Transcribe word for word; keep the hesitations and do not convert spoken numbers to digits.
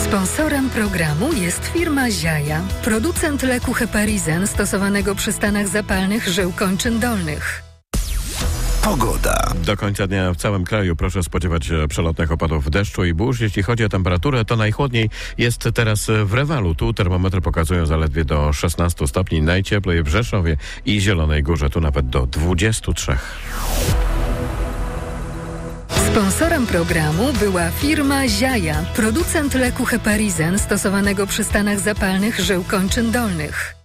Sponsorem programu jest firma Ziaja, producent leku Heparizen stosowanego przy stanach zapalnych żył kończyn dolnych. Pogoda. Do końca dnia w całym kraju proszę spodziewać się przelotnych opadów deszczu i burz. Jeśli chodzi o temperaturę, to najchłodniej jest teraz w Rewalu. Tu termometry pokazują zaledwie do szesnastu stopni. Najcieplej w Rzeszowie i Zielonej Górze. Tu nawet do dwudziestu trzech. Sponsorem programu była firma Ziaja, producent leku Heparizen stosowanego przy stanach zapalnych żył kończyn dolnych.